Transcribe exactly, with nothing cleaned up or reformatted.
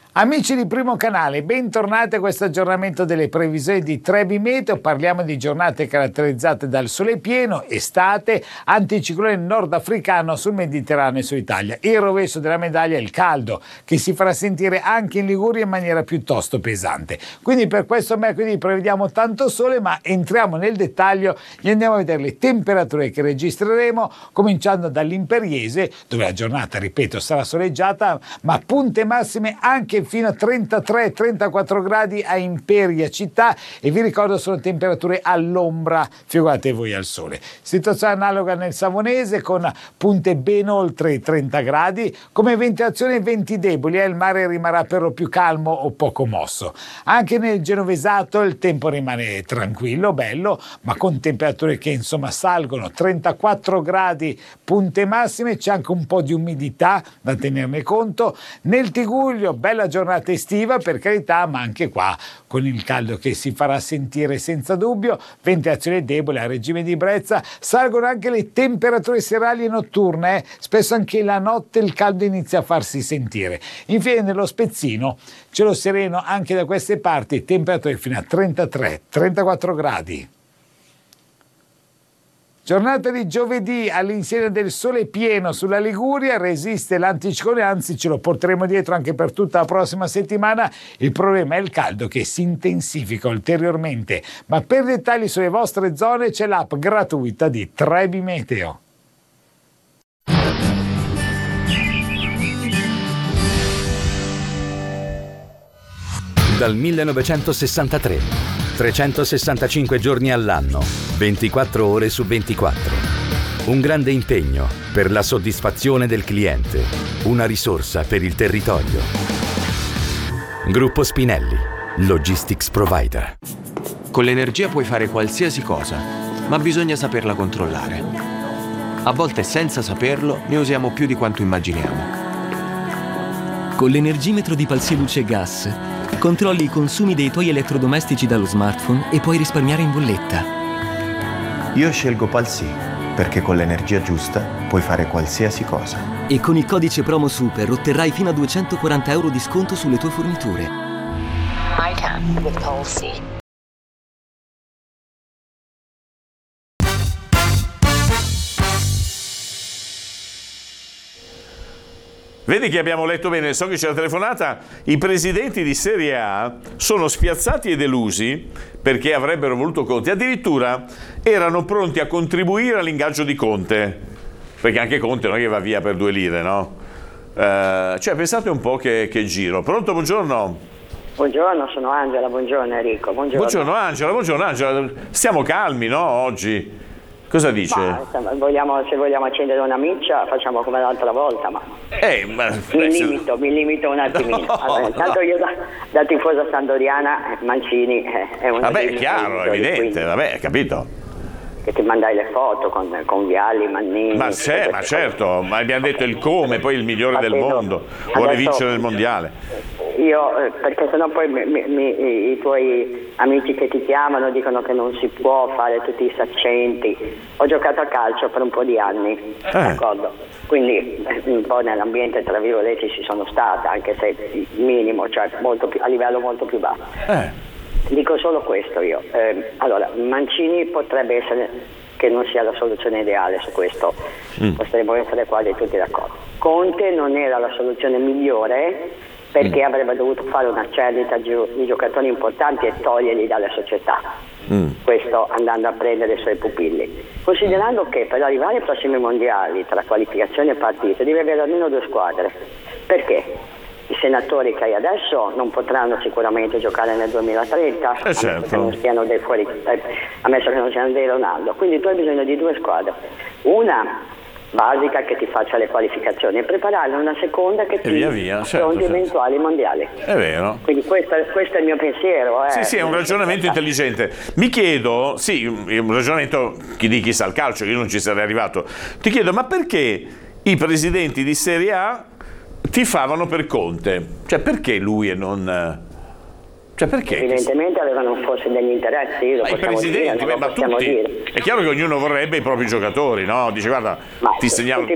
Amici di Primo Canale, bentornati a questo aggiornamento delle previsioni di Trebi Meteo. Parliamo di giornate caratterizzate dal sole pieno, estate, anticiclone nordafricano sul Mediterraneo e su Italia. Il rovescio della medaglia è il caldo, che si farà sentire anche in Liguria in maniera piuttosto pesante. Quindi per questo mercoledì prevediamo tanto sole, ma entriamo nel dettaglio e andiamo a vedere le temperature che registreremo, cominciando dall'Imperiese, dove la giornata, ripeto, sarà soleggiata, ma punte massime anche fino a trentatré trentaquattro gradi a Imperia città, e vi ricordo sono temperature all'ombra, figurate voi al sole. Situazione analoga nel Savonese con punte ben oltre i trenta gradi, come ventilazione venti deboli, eh, il mare rimarrà per lo più calmo o poco mosso. Anche nel Genovesato il tempo rimane tranquillo, bello, ma con temperature che insomma salgono, trentaquattro gradi punte massime, c'è anche un po' di umidità da tenerne conto. Nel Tigullio bella giornata estiva per carità, ma anche qua con il caldo che si farà sentire senza dubbio, ventilazione debole a regime di brezza, salgono anche le temperature serali e notturne, eh? Spesso anche la notte il caldo inizia a farsi sentire. Infine nello Spezzino cielo sereno anche da queste parti, temperature fino a trentatré trentaquattro gradi. Giornata di giovedì all'insegna del sole pieno sulla Liguria, resiste l'anticiclone, anzi ce lo porteremo dietro anche per tutta la prossima settimana. Il problema è il caldo che si intensifica ulteriormente, ma per dettagli sulle vostre zone c'è l'app gratuita di Trebi Meteo. Dal millenovecentosessantatré, trecentosessantacinque giorni all'anno, ventiquattro ore su ventiquattro. Un grande impegno per la soddisfazione del cliente, una risorsa per il territorio. Gruppo Spinelli, Logistics Provider. Con l'energia puoi fare qualsiasi cosa, ma bisogna saperla controllare. A volte senza saperlo ne usiamo più di quanto immaginiamo. Con l'energimetro di Palsy Luce Gas controlli i consumi dei tuoi elettrodomestici dallo smartphone e puoi risparmiare in bolletta. Io scelgo Palsy perché con l'energia giusta puoi fare qualsiasi cosa. E con il codice promo Super otterrai fino a duecentoquaranta euro di sconto sulle tue forniture. I can with Palsy. Vedi che abbiamo letto bene, so che c'è la telefonata. I presidenti di Serie A sono spiazzati e delusi perché avrebbero voluto Conte. Addirittura erano pronti a contribuire all'ingaggio di Conte, perché anche Conte non è che va via per due lire, no? Eh, cioè, pensate un po' che, che giro. Pronto, buongiorno. Buongiorno, sono Angela, buongiorno Enrico. Buongiorno. Buongiorno Angela, buongiorno Angela. Stiamo calmi, no, oggi? Cosa dice? Ma, insomma, vogliamo, se vogliamo accendere una miccia facciamo come l'altra volta, ma, eh, ma mi, limito, mi limito un attimino. No, allora, intanto no. io da, da tifosa sandoriana, Mancini eh, è un vabbè, è chiaro, è evidente, vabbè, capito. Che ti mandai le foto con, con Vialli, Mannini. Ma, se, ma certo, ma abbiamo detto il come, poi il migliore ma del vedo, mondo, vuole adesso, vincere il mondiale. Io, eh, perché sennò poi mi, mi, i tuoi amici che ti chiamano dicono che non si può fare tutti i saccenti. Ho giocato a calcio per un po' di anni, eh. d'accordo? Quindi eh, un po' nell'ambiente tra virgolette ci sono stata, anche se minimo, cioè molto più, a livello molto più basso. Eh. Dico solo questo io. Eh, allora, Mancini potrebbe essere che non sia la soluzione ideale su questo, mm. potremmo essere quasi tutti d'accordo. Conte non era la soluzione migliore perché mm. avrebbe dovuto fare una cernita di giocatori importanti e toglierli dalle società, mm. questo andando a prendere i suoi pupilli, considerando che per arrivare ai prossimi mondiali tra qualificazione e partite devi avere almeno due squadre. Perché? I senatori che hai adesso non potranno sicuramente giocare nel duemilatrenta, eh certo. che non siano dei fuori, eh, ammesso che non siano dei Ronaldo. Quindi tu hai bisogno di due squadre, una basica che ti faccia le qualificazioni e preparare una seconda che ti via via, certo, affronti certo. eventuali mondiali. È vero. Quindi questo, questo è il mio pensiero. Eh. Sì, sì, è un ragionamento intelligente. Mi chiedo, sì, un ragionamento chi di chi sa il calcio, io non ci sarei arrivato. Ti chiedo, ma perché i presidenti di Serie A tifavano per Conte? Cioè, perché lui e non... Cioè, perché? Evidentemente avevano forse degli interessi, lo ma i presidenti, dire, ma tutti. Dire. È chiaro che ognuno vorrebbe i propri giocatori, no? Dice, guarda, ma ti segnalo... tutti,